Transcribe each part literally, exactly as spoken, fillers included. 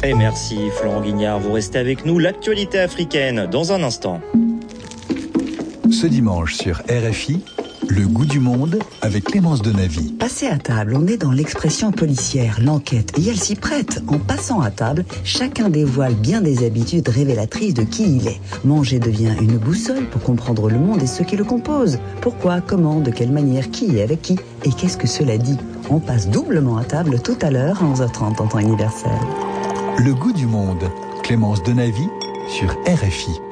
Et merci Florent Guignard, vous restez avec nous. L'actualité africaine dans un instant. Ce dimanche sur R F I, le goût du monde avec Clémence Denavy. Passer à table, on est dans l'expression policière, l'enquête, et elle s'y prête. En passant à table, chacun dévoile bien des habitudes révélatrices de qui il est. Manger devient une boussole pour comprendre le monde et ceux qui le composent. Pourquoi, comment, de quelle manière, qui est avec qui, et qu'est-ce que cela dit? On passe doublement à table tout à l'heure à onze heures trente en temps universel. Le goût du monde, Clémence Denavy sur R F I.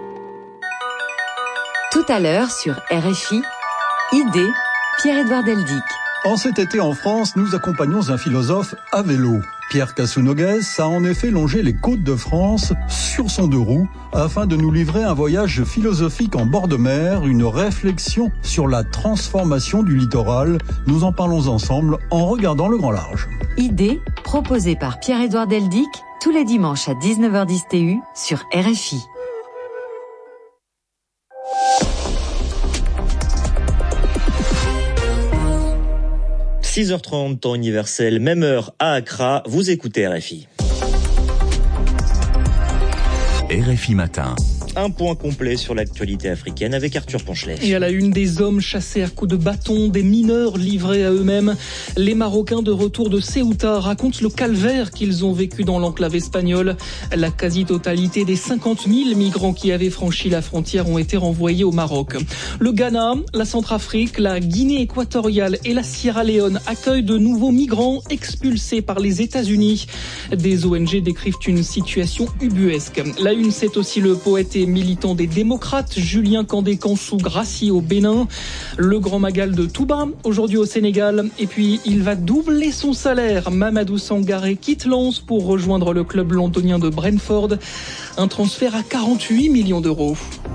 Tout à l'heure sur R F I, Idée, Pierre-Édouard Deldic. En cet été en France, nous accompagnons un philosophe à vélo. Pierre Casounogues a en effet longé les côtes de France sur son deux roues afin de nous livrer un voyage philosophique en bord de mer, une réflexion sur la transformation du littoral. Nous en parlons ensemble en regardant le grand large. Idée, proposée par Pierre-Édouard Deldic, tous les dimanches à dix-neuf heures dix T U sur R F I. six heures trente, temps universel, même heure à Accra, vous écoutez R F I. R F I Matin. Un point complet sur l'actualité africaine avec Arthur Ponchelet. Et à la une, des hommes chassés à coups de bâton, des mineurs livrés à eux-mêmes. Les Marocains de retour de Ceuta racontent le calvaire qu'ils ont vécu dans l'enclave espagnole. La quasi-totalité des cinquante mille migrants qui avaient franchi la frontière ont été renvoyés au Maroc. Le Ghana, la Centrafrique, la Guinée équatoriale et la Sierra Leone accueillent de nouveaux migrants expulsés par les États-Unis. Des O N G décrivent une situation ubuesque. La une, c'est aussi le poète et militant des démocrates, Julien Kandé-Kansou gracié au Bénin, le grand Magal de Touba, aujourd'hui au Sénégal, et puis il va doubler son salaire. Mamadou Sangaré quitte Lens pour rejoindre le club londonien de Brentford, un transfert à quarante-huit millions d'euros.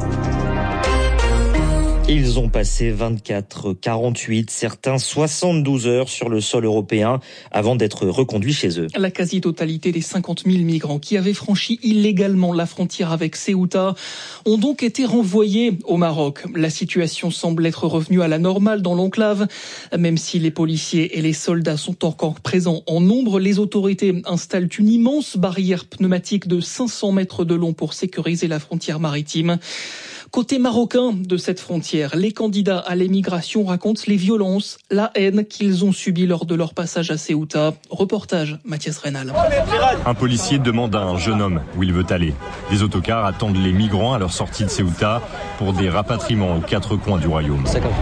Ils ont passé vingt-quatre, quarante-huit, certains soixante-douze heures sur le sol européen avant d'être reconduits chez eux. La quasi-totalité des cinquante mille migrants qui avaient franchi illégalement la frontière avec Ceuta ont donc été renvoyés au Maroc. La situation semble être revenue à la normale dans l'enclave. Même si les policiers et les soldats sont encore présents en nombre, les autorités installent une immense barrière pneumatique de cinq cents mètres de long pour sécuriser la frontière maritime. Côté marocain de cette frontière, les candidats à l'émigration racontent les violences, la haine qu'ils ont subies lors de leur passage à Ceuta. Reportage Mathias Reynal. Un policier demande à un jeune homme où il veut aller. Des autocars attendent les migrants à leur sortie de Ceuta pour des rapatriements aux quatre coins du royaume.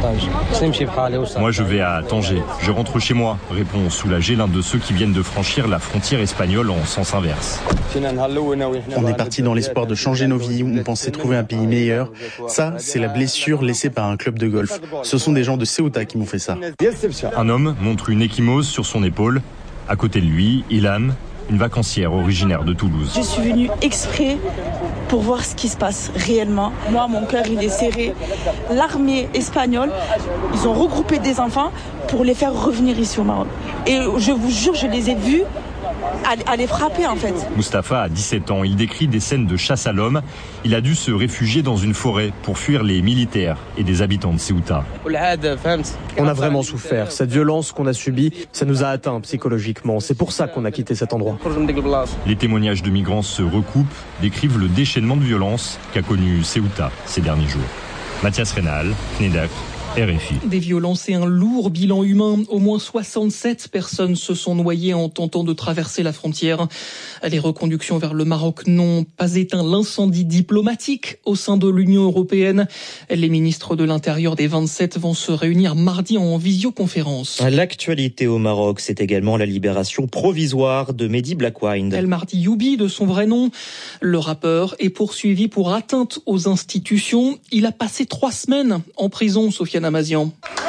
Moi je vais à Tanger, je rentre chez moi, répond soulagé l'un de ceux qui viennent de franchir la frontière espagnole en sens inverse. On est parti dans l'espoir de changer nos vies, on pensait trouver un pays meilleur. Ça, c'est la blessure laissée par un club de golf. Ce sont des gens de Ceuta qui m'ont fait ça. Un homme montre une ecchymose sur son épaule. À côté de lui, Ilham, une vacancière originaire de Toulouse. Je suis venue exprès pour voir ce qui se passe réellement. Moi, mon cœur, il est serré. L'armée espagnole, ils ont regroupé des enfants pour les faire revenir ici au Maroc. Et je vous jure, je les ai vus à les frapper en fait. Mustapha a dix-sept ans, il décrit des scènes de chasse à l'homme. Il a dû se réfugier dans une forêt pour fuir les militaires et des habitants de Ceuta. On a vraiment souffert. Cette violence qu'on a subie, ça nous a atteints psychologiquement. C'est pour ça qu'on a quitté cet endroit. Les témoignages de migrants se recoupent, décrivent le déchaînement de violence qu'a connu Ceuta ces derniers jours. Mathias Reynal, Nedak, R F I. Des violences et un lourd bilan humain. Au moins soixante-sept personnes se sont noyées en tentant de traverser la frontière. Les reconductions vers le Maroc n'ont pas éteint l'incendie diplomatique au sein de l'Union européenne. Les ministres de l'Intérieur des vingt-sept vont se réunir mardi en visioconférence. L'actualité au Maroc, c'est également la libération provisoire de Mehdi Blackwind. El Mardi Youbi, de son vrai nom. Le rappeur est poursuivi pour atteinte aux institutions. Il a passé trois semaines en prison, Sofiane Amazian.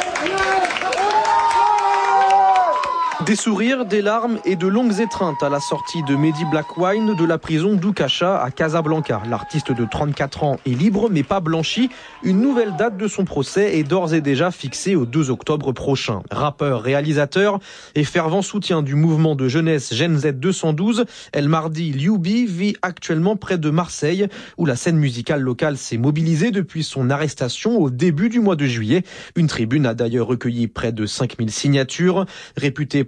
Des sourires, des larmes et de longues étreintes à la sortie de Mehdi Blackwind de la prison d'Oukacha à Casablanca. L'artiste de trente-quatre ans est libre mais pas blanchi. Une nouvelle date de son procès est d'ores et déjà fixée au deux octobre prochain. Rappeur, réalisateur et fervent soutien du mouvement de jeunesse Gen Z deux cent douze, El Mardi Youbi vit actuellement près de Marseille où la scène musicale locale s'est mobilisée depuis son arrestation au début du mois de juillet. Une tribune a d'ailleurs recueilli près de cinq mille signatures. Réputé pour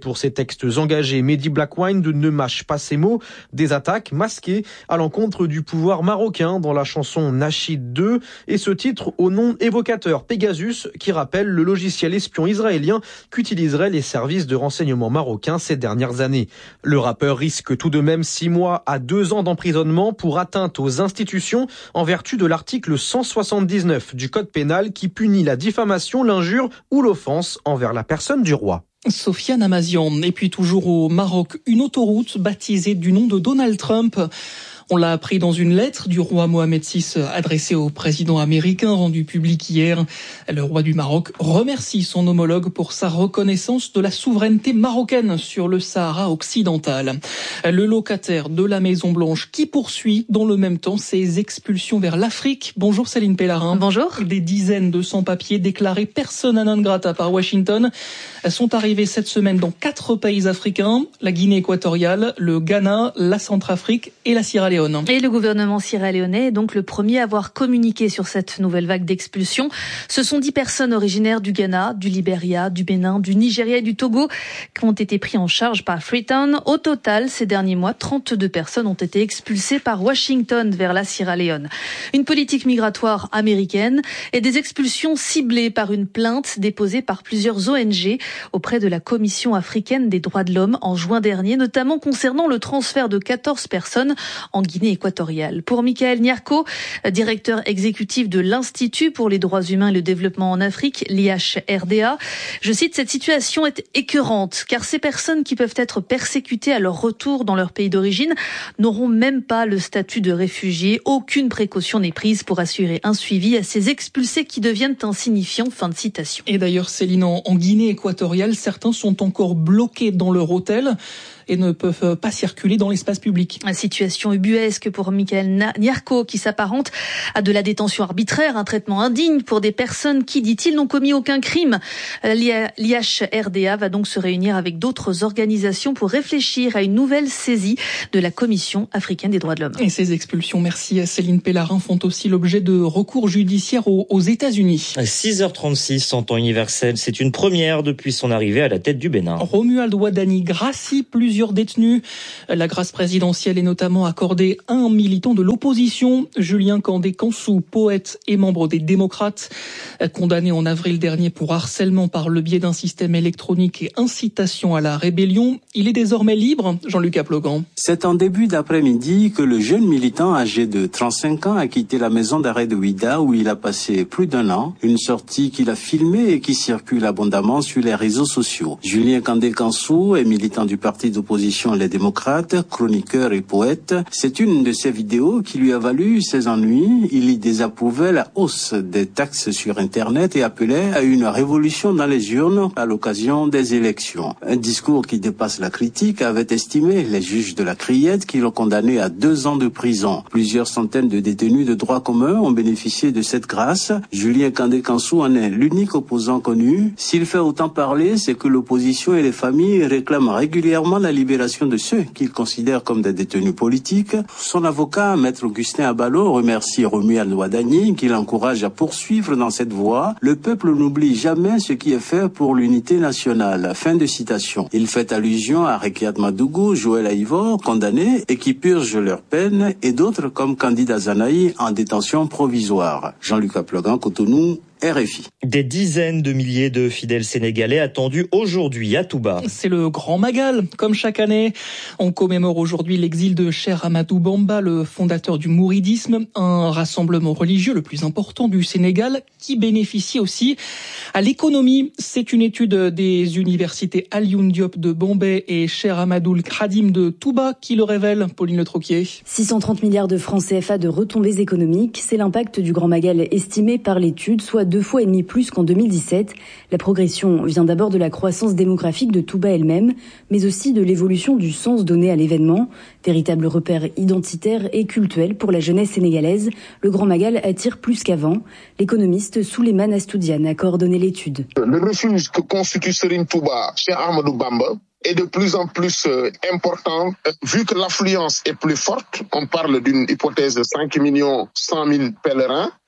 pour ses textes engagés. Mehdi Blackwine ne mâche pas ses mots. Des attaques masquées à l'encontre du pouvoir marocain dans la chanson Nachid deux et ce titre au nom évocateur Pegasus qui rappelle le logiciel espion israélien qu'utiliseraient les services de renseignement marocains ces dernières années. Le rappeur risque tout de même six mois à deux ans d'emprisonnement pour atteinte aux institutions en vertu de l'article cent soixante-dix-neuf du Code pénal qui punit la diffamation, l'injure ou l'offense envers la personne du roi. Sofiane Amazian. Et puis toujours au Maroc, une autoroute baptisée du nom de Donald Trump. On l'a appris dans une lettre du roi Mohamed six adressée au président américain rendue publique hier. Le roi du Maroc remercie son homologue pour sa reconnaissance de la souveraineté marocaine sur le Sahara occidental. Le locataire de la Maison Blanche qui poursuit dans le même temps ses expulsions vers l'Afrique. Bonjour Céline Pellarin. Bonjour. Des dizaines de sans-papiers déclarés persona non grata par Washington sont arrivés cette semaine dans quatre pays africains, la Guinée équatoriale, le Ghana, la Centrafrique et la Sierra Leone. Et le gouvernement sierra-léonais est donc le premier à avoir communiqué sur cette nouvelle vague d'expulsion. Ce sont dix personnes originaires du Ghana, du Libéria, du Bénin, du Nigeria et du Togo qui ont été pris en charge par Freetown. Au total, ces derniers mois, trente-deux personnes ont été expulsées par Washington vers la Sierra Leone. Une politique migratoire américaine et des expulsions ciblées par une plainte déposée par plusieurs O N G auprès de la Commission africaine des droits de l'homme en juin dernier, notamment concernant le transfert de quatorze personnes en Guinée équatoriale. Pour Michael Nyarko, directeur exécutif de l'Institut pour les droits humains et le développement en Afrique, l'I H R D A, je cite, cette situation est écœurante car ces personnes qui peuvent être persécutées à leur retour dans leur pays d'origine n'auront même pas le statut de réfugiés. Aucune précaution n'est prise pour assurer un suivi à ces expulsés qui deviennent insignifiants. Fin de citation. Et d'ailleurs, Céline, en Guinée équatoriale, certains sont encore bloqués dans leur hôtel et ne peuvent pas circuler dans l'espace public. Une situation ubuesque pour Michael Nyarko qui s'apparente à de la détention arbitraire, un traitement indigne pour des personnes qui, dit-il, n'ont commis aucun crime. L'I H R D A va donc se réunir avec d'autres organisations pour réfléchir à une nouvelle saisie de la Commission africaine des droits de l'homme. Et ces expulsions, merci à Céline Pellarin, font aussi l'objet de recours judiciaires aux, aux États-Unis. À six heures trente-six en temps universel, c'est une première depuis son arrivée à la tête du Bénin. Romuald Wadani gracie plusieurs détenus. La grâce présidentielle est notamment accordée à un militant de l'opposition, Julien Kandé-Kansou, poète et membre des démocrates. Condamné en avril dernier pour harcèlement par le biais d'un système électronique et incitation à la rébellion, il est désormais libre. Jean-Luc Aplogan. C'est en début d'après-midi que le jeune militant âgé de trente-cinq ans a quitté la maison d'arrêt de Ouidah où il a passé plus d'un an. Une sortie qu'il a filmée et qui circule abondamment sur les réseaux sociaux. Julien Kandé-Kansou est militant du parti d'opposition Les Démocrates, chroniqueur et poète. C'est une de ces vidéos qui lui a valu ses ennuis. Il y désapprouvait la hausse des taxes sur Internet et appelait à une révolution dans les urnes à l'occasion des élections. Un discours qui dépasse la critique, avait estimé les juges de la Criette qui l'ont condamné à deux ans de prison. Plusieurs centaines de détenus de droit commun ont bénéficié de cette grâce. Julien Kandé-Kansou en est l'unique opposant connu. S'il fait autant parler, c'est que l'opposition et les familles réclament régulièrement la libération de ceux qu'il considère comme des détenus politiques. Son avocat, Maître Augustin Abalo, remercie Romuald Wadani qui l'encourage à poursuivre dans cette voie. Le peuple n'oublie jamais ce qui est fait pour l'unité nationale. Fin de citation. Il fait allusion à Rekiat Madougou, Joël Aïvor, condamnés et qui purgent leur peine, et d'autres comme Candida Zanaï en détention provisoire. Jean-Luc Aplogan, Cotonou, R F I. Des dizaines de milliers de fidèles sénégalais attendus aujourd'hui à Touba. C'est le Grand Magal, comme chaque année. On commémore aujourd'hui l'exil de Cheikh Ahmadou Bamba, le fondateur du mouridisme, un rassemblement religieux le plus important du Sénégal qui bénéficie aussi à l'économie. C'est une étude des universités Alioune Diop de Bombay et Cheikh Ahmadoul Khadim de Touba qui le révèle. Pauline Le Troquier. six cent trente milliards de francs C F A de retombées économiques, c'est l'impact du Grand Magal estimé par l'étude, soit deux fois et demi plus qu'en deux mille dix-sept. La progression vient d'abord de la croissance démographique de Touba elle-même, mais aussi de l'évolution du sens donné à l'événement. Véritable repère identitaire et cultuel pour la jeunesse sénégalaise, le Grand Magal attire plus qu'avant. L'économiste Souleymane Astoudiane a coordonné l'étude. Le refuge que constitue Serigne Touba, Cheikh Ahmadou Bamba, est de plus en plus euh, important, euh, vu que l'affluence est plus forte. On parle d'une hypothèse de cinq millions cent mille pèlerins.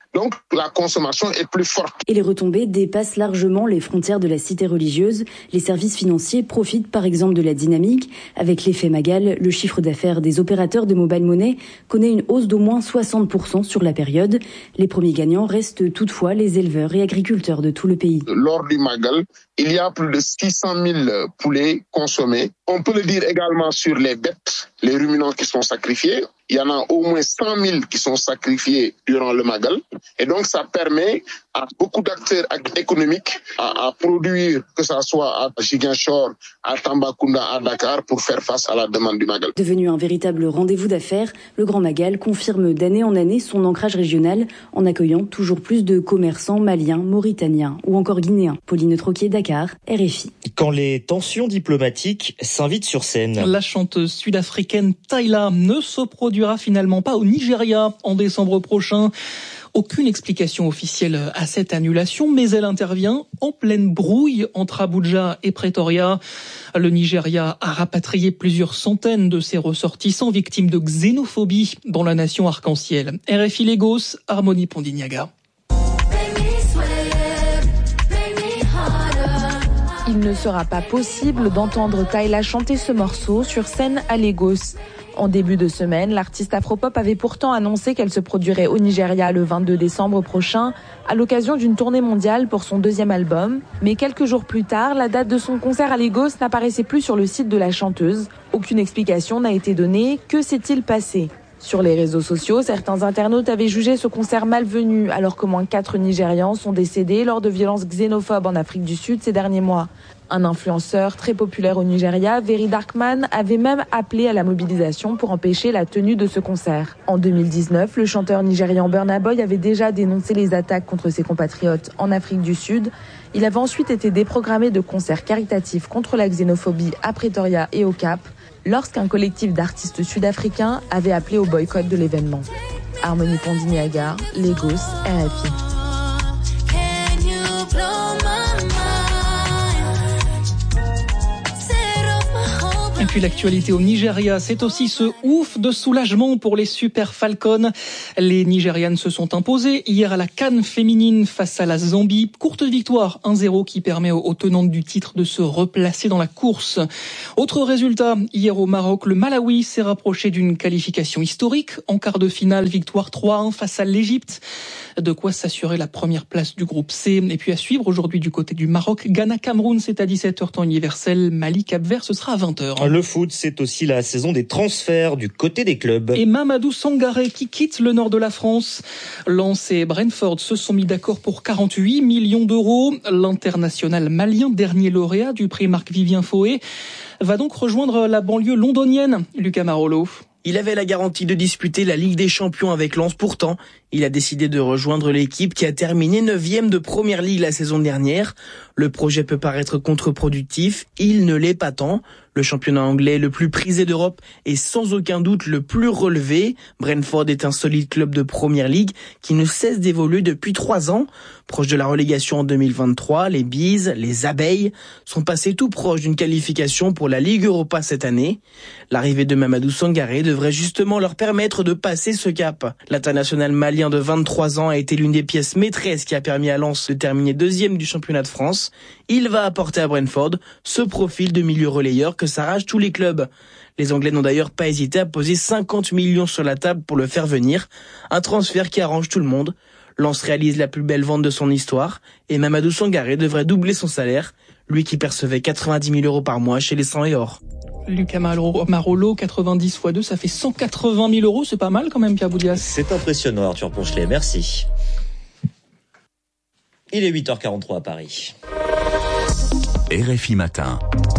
Donc la consommation est plus forte. Et les retombées dépassent largement les frontières de la cité religieuse. Les services financiers profitent par exemple de la dynamique. Avec l'effet Magal, le chiffre d'affaires des opérateurs de mobile money connaît une hausse d'au moins soixante pour cent sur la période. Les premiers gagnants restent toutefois les éleveurs et agriculteurs de tout le pays. Lors du Magal, il y a plus de six cent mille poulets consommés. On peut le dire également sur les bêtes, les ruminants qui sont sacrifiés. Il y en a au moins cent mille qui sont sacrifiés durant le Magal. Et donc, ça permet à beaucoup d'acteurs économiques à, à produire, que ce soit à Ziguinchor, à Tambacounda, à Dakar, pour faire face à la demande du Magal. Devenu un véritable rendez-vous d'affaires, le Grand Magal confirme d'année en année son ancrage régional en accueillant toujours plus de commerçants maliens, mauritaniens ou encore guinéens. Pauline Troquier, Dakar, R F I. Quand les tensions diplomatiques s'invitent sur scène. La chanteuse sud-africaine Tyla ne se produira finalement pas au Nigeria en décembre prochain. Aucune explication officielle à cette annulation, mais elle intervient en pleine brouille entre Abuja et Pretoria. Le Nigeria a rapatrié plusieurs centaines de ses ressortissants victimes de xénophobie dans la nation arc-en-ciel. R F I Lagos, Harmonie Pondignaga. Il ne sera pas possible d'entendre Tyla chanter ce morceau sur scène à Lagos. En début de semaine, l'artiste afropop avait pourtant annoncé qu'elle se produirait au Nigeria le vingt-deux décembre prochain à l'occasion d'une tournée mondiale pour son deuxième album. Mais quelques jours plus tard, la date de son concert à Lagos n'apparaissait plus sur le site de la chanteuse. Aucune explication n'a été donnée. Que s'est-il passé ? Sur les réseaux sociaux, certains internautes avaient jugé ce concert malvenu alors qu'au moins quatre Nigérians sont décédés lors de violences xénophobes en Afrique du Sud ces derniers mois. Un influenceur très populaire au Nigeria, Very Darkman, avait même appelé à la mobilisation pour empêcher la tenue de ce concert. En deux mille dix-neuf, le chanteur nigérian Burna Boy avait déjà dénoncé les attaques contre ses compatriotes en Afrique du Sud. Il avait ensuite été déprogrammé de concerts caritatifs contre la xénophobie à Pretoria et au Cap, lorsqu'un collectif d'artistes sud-africains avait appelé au boycott de l'événement. Harmonie Pondignaga, Lagos, R F I. Et puis l'actualité au Nigeria, c'est aussi ce ouf de soulagement pour les Super Falcons. Les Nigérianes se sont imposées hier à la CAN féminine face à la Zambie. Courte victoire, un zéro qui permet aux tenantes du titre de se replacer dans la course. Autre résultat, hier au Maroc, le Malawi s'est rapproché d'une qualification historique. En quart de finale, victoire trois à un face à l'Égypte. De quoi s'assurer la première place du groupe C. Et puis à suivre aujourd'hui du côté du Maroc, Ghana-Cameroun, c'est à dix-sept heures temps universel. Mali-Cap-Vert, ce sera à vingt heures. Le foot, c'est aussi la saison des transferts du côté des clubs. Et Mamadou Sangaré qui quitte le nord de la France. Lens et Brentford se sont mis d'accord pour quarante-huit millions d'euros. L'international malien, dernier lauréat du prix Marc-Vivien Foé, va donc rejoindre la banlieue londonienne. Lucas Marolo. Il avait la garantie de disputer la Ligue des Champions avec Lens. Pourtant, il a décidé de rejoindre l'équipe qui a terminé neuvième de Première Ligue la saison dernière. Le projet peut paraître contre-productif, il ne l'est pas tant. Le championnat anglais le plus prisé d'Europe est sans aucun doute le plus relevé. Brentford est un solide club de Première Ligue qui ne cesse d'évoluer depuis trois ans. Proche de la relégation en deux mille vingt-trois, les Bees, les Abeilles, sont passés tout proche d'une qualification pour la Ligue Europa cette année. L'arrivée de Mamadou Sangaré devrait justement leur permettre de passer ce cap. L'international malien de vingt-trois ans a été l'une des pièces maîtresses qui a permis à Lens de terminer deuxième du championnat de France. Il va apporter à Brentford ce profil de milieu relayeur que s'arrachent tous les clubs. Les Anglais n'ont d'ailleurs pas hésité à poser cinquante millions sur la table pour le faire venir. Un transfert qui arrange tout le monde. Lens réalise la plus belle vente de son histoire et Mamadou Sangaré devrait doubler son salaire, lui qui percevait quatre-vingt-dix mille euros par mois chez les Sang et Or. Lucas Marolo, quatre-vingt-dix fois deux, ça fait cent quatre-vingt mille euros, c'est pas mal quand même, Pierre Boudias. C'est impressionnant, Arthur Ponchelet, merci. Il est huit heures quarante-trois à Paris. R F I Matin.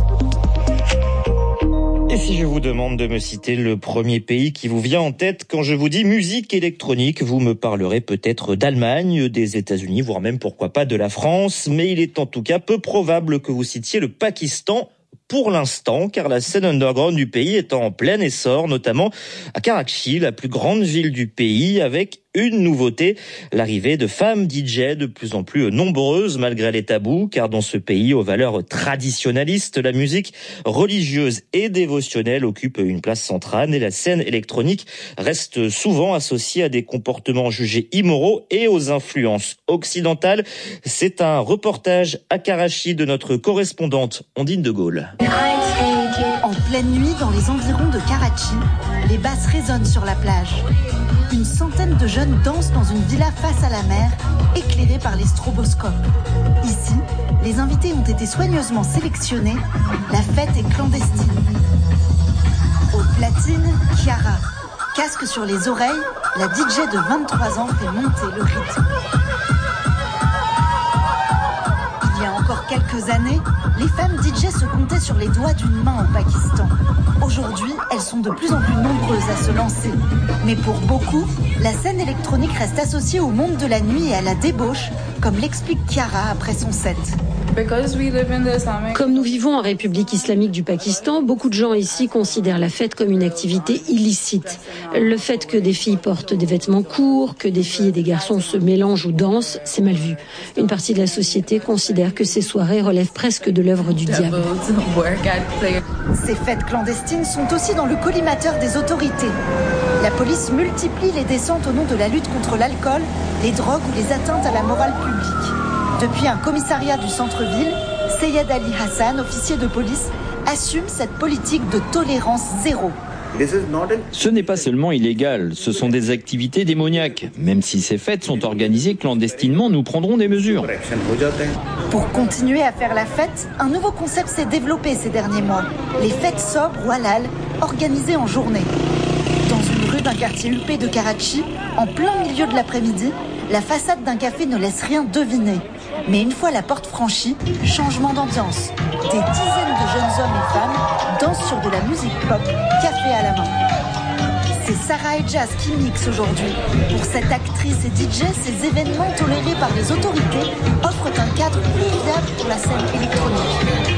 Et si je vous demande de me citer le premier pays qui vous vient en tête quand je vous dis musique électronique, vous me parlerez peut-être d'Allemagne, des États-Unis, voire même pourquoi pas de la France, mais il est en tout cas peu probable que vous citiez le Pakistan pour l'instant, car la scène underground du pays est en plein essor, notamment à Karachi, la plus grande ville du pays, avec une nouveauté, l'arrivée de femmes D J de plus en plus nombreuses malgré les tabous, car dans ce pays aux valeurs traditionnalistes, la musique religieuse et dévotionnelle occupe une place centrale et la scène électronique reste souvent associée à des comportements jugés immoraux et aux influences occidentales. C'est un reportage à Karachi de notre correspondante Ondine de Gaulle. En pleine nuit, dans les environs de Karachi, les basses résonnent sur la plage. Une centaine de jeunes dansent dans une villa face à la mer, éclairée par les stroboscopes. Ici, les invités ont été soigneusement sélectionnés. La fête est clandestine. Au platine, Chiara. Casque sur les oreilles, la D J de vingt-trois ans fait monter le rythme. Il y a encore quelques années, les femmes D J se comptaient sur les doigts d'une main au Pakistan. Aujourd'hui, elles sont de plus en plus nombreuses à se lancer. Mais pour beaucoup, la scène électronique reste associée au monde de la nuit et à la débauche, comme l'explique Chiara après son set. Comme nous vivons en République islamique du Pakistan, beaucoup de gens ici considèrent la fête comme une activité illicite. Le fait que des filles portent des vêtements courts, que des filles et des garçons se mélangent ou dansent, c'est mal vu. Une partie de la société considère que ces soirées relèvent presque de l'œuvre du diable. Ces fêtes clandestines sont aussi dans le collimateur des autorités. La police multiplie les descentes au nom de la lutte contre l'alcool, les drogues ou les atteintes à la morale publique. Depuis un commissariat du centre-ville, Seyed Ali Hassan, officier de police, assume cette politique de tolérance zéro. Ce n'est pas seulement illégal, ce sont des activités démoniaques. Même si ces fêtes sont organisées clandestinement, nous prendrons des mesures. Pour continuer à faire la fête, un nouveau concept s'est développé ces derniers mois. Les fêtes sobres ou halal, organisées en journée. Dans une rue d'un quartier huppé de Karachi, en plein milieu de l'après-midi, la façade d'un café ne laisse rien deviner. Mais une fois la porte franchie, changement d'ambiance. Des dizaines de jeunes hommes et femmes dansent sur de la musique pop, café à la main. C'est Sarah et Jazz qui mixent aujourd'hui. Pour cette actrice et D J, ces événements tolérés par les autorités offrent un cadre plus viable pour la scène électronique.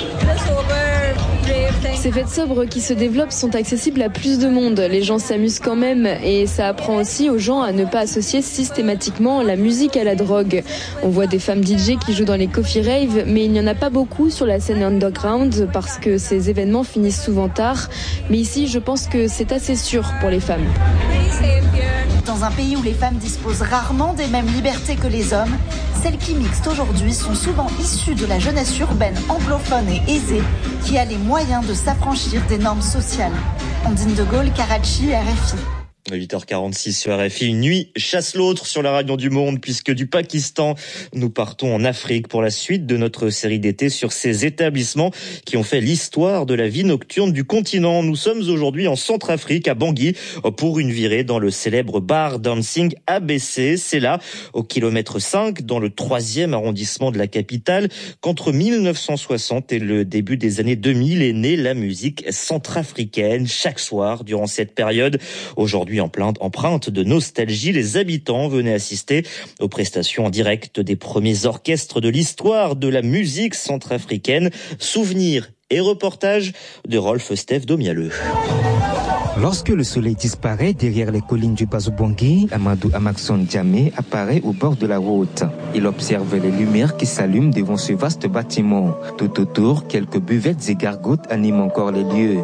Ces fêtes sobres qui se développent sont accessibles à plus de monde. Les gens s'amusent quand même et ça apprend aussi aux gens à ne pas associer systématiquement la musique à la drogue. On voit des femmes D J qui jouent dans les coffee raves, mais il n'y en a pas beaucoup sur la scène underground parce que ces événements finissent souvent tard. Mais ici, je pense que c'est assez sûr pour les femmes. Dans un pays où les femmes disposent rarement des mêmes libertés que les hommes, celles qui mixent aujourd'hui sont souvent issues de la jeunesse urbaine anglophone et aisée qui a les moyens de s'affranchir des normes sociales. Ondine de Gaulle, Karachi, R F I. huit heures quarante-six sur R F I, une nuit chasse l'autre sur la radio du monde, puisque du Pakistan, nous partons en Afrique pour la suite de notre série d'été sur ces établissements qui ont fait l'histoire de la vie nocturne du continent. Nous sommes aujourd'hui en Centrafrique, à Bangui, pour une virée dans le célèbre bar dancing A B C. C'est là, au kilomètre cinq, dans le troisième arrondissement de la capitale, qu'entre mille neuf cent soixante et le début des années deux mille est née la musique centrafricaine. Chaque soir, durant cette période, aujourd'hui en pleine empreinte de nostalgie, les habitants venaient assister aux prestations en direct des premiers orchestres de l'histoire de la musique centrafricaine. Souvenirs et reportages de Rolf Steph Domialeux. Lorsque le soleil disparaît derrière les collines du Bazo-Bangui, Amadou Amakson Djamé apparaît au bord de la route. Il observe les lumières qui s'allument devant ce vaste bâtiment. Tout autour, quelques buvettes et gargotes animent encore les lieux.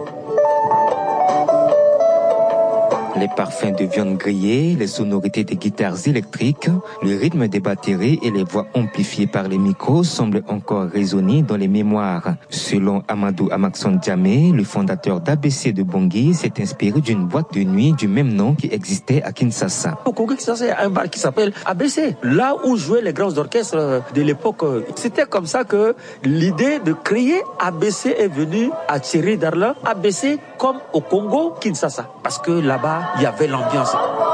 Les parfums de viande grillée, les sonorités des guitares électriques, le rythme des batteries et les voix amplifiées par les micros semblent encore résonner dans les mémoires. Selon Amadou Amakson Djamé, le fondateur d'A B C de Bangui s'est inspiré d'une boîte de nuit du même nom qui existait à Kinshasa. Au Congo Kinshasa, il y a un bar qui s'appelle A B C, là où jouaient les grands orchestres de l'époque. C'était comme ça que l'idée de créer A B C est venue à Thierry Darlan. A B C comme au Congo Kinshasa, parce que là-bas, il y avait l'ambiance.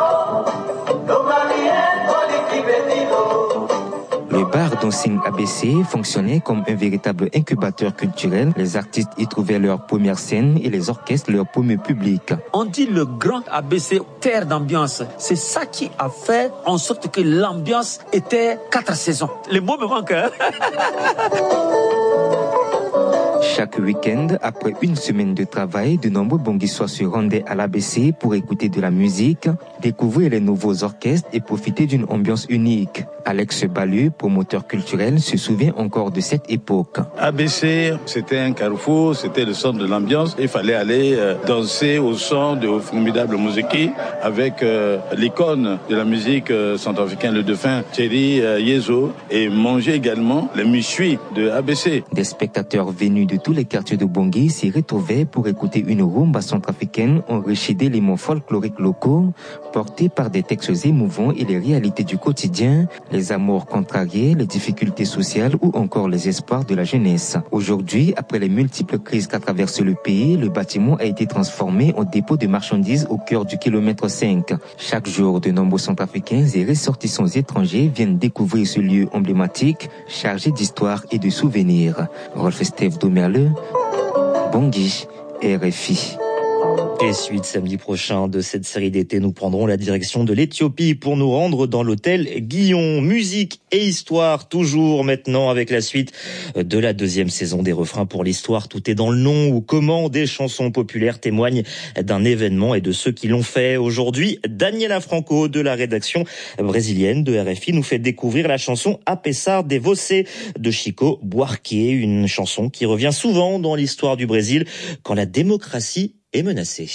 Le bar dancing A B C fonctionnait comme un véritable incubateur culturel. Les artistes y trouvaient leur première scène et les orchestres leur premier public. On dit le grand A B C, terre d'ambiance. C'est ça qui a fait en sorte que l'ambiance était quatre saisons. Les mots me manquent, hein? Chaque week-end, après une semaine de travail, de nombreux Bonguissois se rendaient à l'A B C pour écouter de la musique, découvrir les nouveaux orchestres et profiter d'une ambiance unique. Alex Balu, promoteur culturel, se souvient encore de cette époque. A B C, c'était un carrefour, c'était le centre de l'ambiance. Il fallait aller euh, danser au son de formidables musiques avec euh, l'icône de la musique euh, centrafricaine, le dauphin Thierry euh, Yezo, et manger également les méchouis de A B C. Des spectateurs venus de tous les quartiers de Bangui s'y retrouvaient pour écouter une rumba centrafricaine enrichie d'éléments folkloriques locaux, portés par des textes émouvants et les réalités du quotidien, les amours contrariés, les difficultés sociales ou encore les espoirs de la jeunesse. Aujourd'hui, après les multiples crises qu'a traversé le pays, le bâtiment a été transformé en dépôt de marchandises au cœur du kilomètre cinq. Chaque jour, de nombreux Centrafricains et ressortissants étrangers viennent découvrir ce lieu emblématique, chargé d'histoire et de souvenirs. Rolf Steve Domerle, Bangui, R F I. Et suite samedi prochain de cette série d'été, nous prendrons la direction de l'Éthiopie pour nous rendre dans l'hôtel Guillon. Musique et histoire, toujours maintenant avec la suite de la deuxième saison des refrains pour l'histoire. Tout est dans le nom ou comment des chansons populaires témoignent d'un événement et de ceux qui l'ont fait. Aujourd'hui, Daniela Franco de la rédaction brésilienne de R F I nous fait découvrir la chanson Apesar de Você de Chico Buarque, une chanson qui revient souvent dans l'histoire du Brésil quand la démocratie est menacée.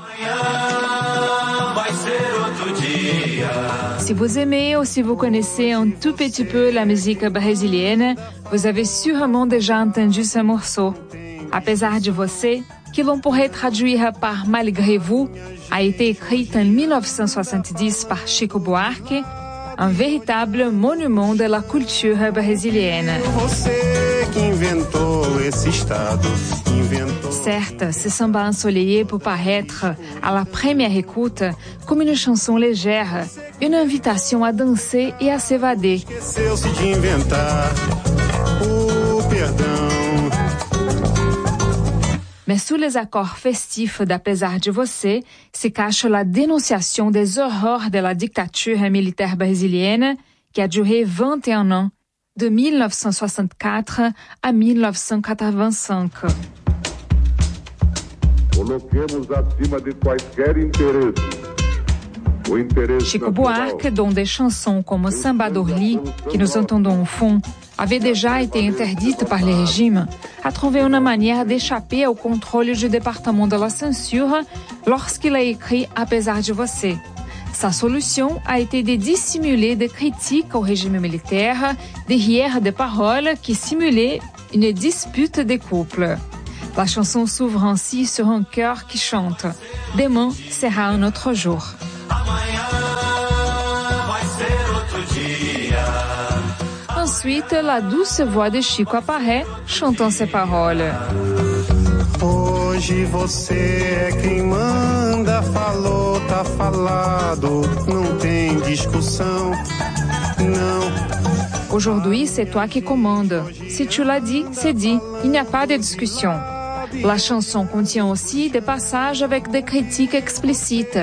Si vous aimez ou si vous connaissez un tout petit peu la musique brésilienne, vous avez sûrement déjà entendu ce morceau. Apesar de Você, que l'on pourrait traduire par Malgré vous, a été écrite en mille neuf cent soixante-dix par Chico Buarque, un véritable monument de la culture brésilienne. Certes, ce samba ensoleillé peut paraître, à la première écoute, comme une chanson légère, une invitation à danser et à s'évader. Mais sous les accords festifs d'Apesar de Você se cache la dénonciation des horreurs de la dictature militaire brésilienne qui a duré vingt et un ans, de mille neuf cent soixante-quatre à mille neuf cent quatre-vingt-cinq. Coloquemos acima de quaisquer interesses. Chico Buarque, dont des chansons comme Samba d'Orly, que nous entendons au fond, avaient déjà été interdites par les régimes, a trouvé une manière d'échapper au contrôle du département de la censure lorsqu'il a écrit Apesar de Você. Sa solution a été de dissimuler des critiques au régime militaire derrière des paroles qui simulaient une dispute des couples. La chanson s'ouvre ainsi sur un chœur qui chante « Demain sera un autre jour ». Ensuite, la douce voix de Chico apparaît, chantant ces paroles. Hoje você é quem manda, falou, tá falado, não tem discussão, não. Aujourd'hui, c'est toi qui commandes. Si tu l'as dit, c'est dit. Il n'y a pas de discussion. La chanson contient aussi des passages avec des critiques explicites.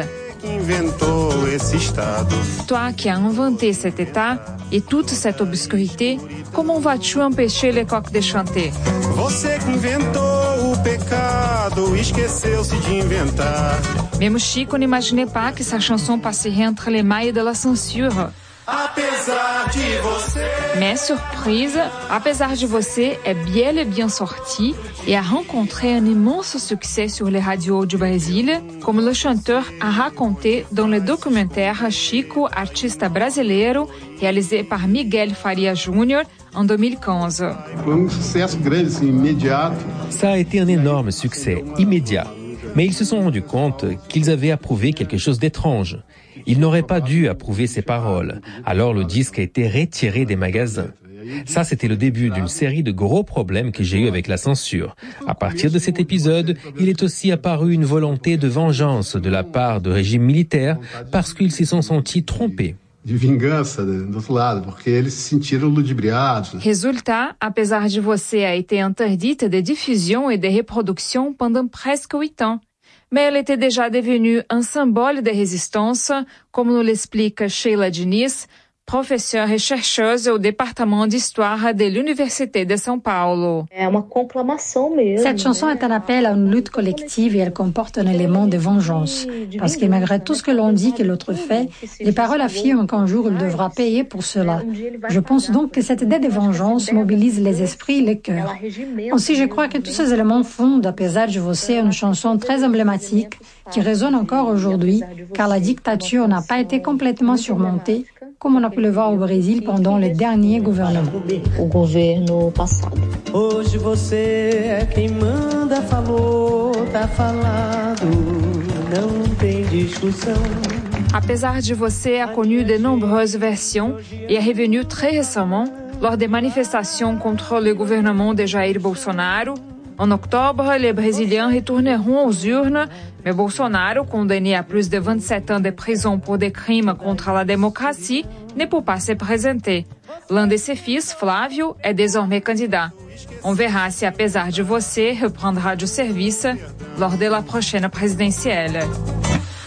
Toi qui as inventé cet état et toute cette obscurité, comment vas-tu empêcher les coqs de chanter? Même Chico n'imaginait pas que sa chanson passerait entre les mailles de la censure. Mais surprise, Apesar de Você est bel et bien sorti et a rencontré un immense succès sur les radios du Brésil, comme le chanteur a raconté dans le documentaire Chico, artista brasileiro, réalisé par Miguel Faria Júnior en deux mille quinze. Ça a été un énorme succès, immédiat. Mais ils se sont rendus compte qu'ils avaient approuvé quelque chose d'étrange. Ils n'auraient pas dû approuver ces paroles. Alors le disque a été retiré des magasins. Ça, c'était le début d'une série de gros problèmes que j'ai eu avec la censure. À partir de cet épisode, il est aussi apparu une volonté de vengeance de la part de régimes militaires parce qu'ils s'y sont sentis trompés. De vingança do outro lado, porque eles se sentiram ludibriados. Résultat, Apesar de Você a été interdite de diffusion et de reproduction pendant presque huit ans. Mais elle était déjà devenue un symbole de résistance, comme nous l'explique Sheila Diniz, professeure et chercheuse au département d'histoire de l'Université de São Paulo. Cette chanson est un appel à une lutte collective et elle comporte un élément de vengeance. Parce que malgré tout ce que l'on dit que l'autre fait, les paroles affirment qu'un jour il devra payer pour cela. Je pense donc que cette idée de vengeance mobilise les esprits et les cœurs. Aussi, je crois que tous ces éléments fondent, à Apesar de Você, une chanson très emblématique qui résonne encore aujourd'hui, car la dictature n'a pas été complètement surmontée, comme on a pu le voir au Brésil pendant les derniers gouvernements. O governo passado. Hoje você é quem manda, falou, tá falado, não tem discussão. Apesar de Você a connu de nombreuses versions et est revenu très récemment lors des manifestations contre le gouvernement de Jair Bolsonaro. En octobre, les Brésiliens retourneront aux urnes, mais Bolsonaro, condamné à plus de vingt-sept ans de prison pour des crimes contre la démocratie, ne peut pas se présenter. L'un de ses fils, Flávio, est désormais candidat. On verra si Apesar de Você reprendra du service lors de la prochaine présidentielle.